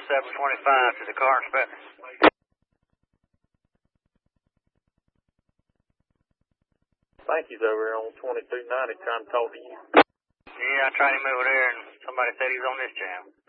725 to the car inspector. Think he's over here on 2290 trying to talk to you. Yeah, I tried him over there and somebody said he was on this jam.